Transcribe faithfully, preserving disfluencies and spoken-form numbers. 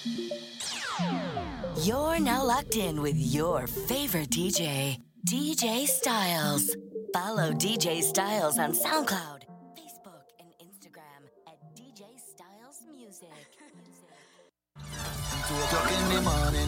You're now locked in with your favorite D J, D J Styles. Follow D J Styles on SoundCloud, Facebook, and Instagram at D J Styles Music. Two o'clock in the morning.